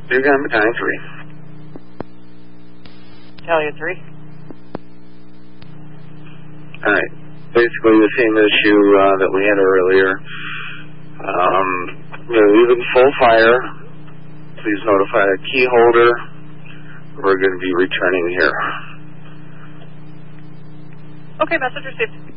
You're going to be Battalion 3. Battalion 3. All right. Basically the same issue that we had earlier. We're leaving full fire. Please notify a key holder. We're going to be returning here. Okay, message received.